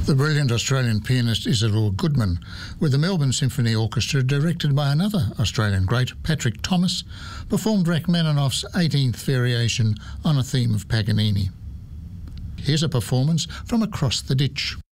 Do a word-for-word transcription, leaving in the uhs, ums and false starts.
The brilliant Australian pianist Isadore Goodman, with the Melbourne Symphony Orchestra directed by another Australian great, Patrick Thomas, performed Rachmaninoff's eighteenth variation on a theme of Paganini. Here's a performance from Across the Ditch.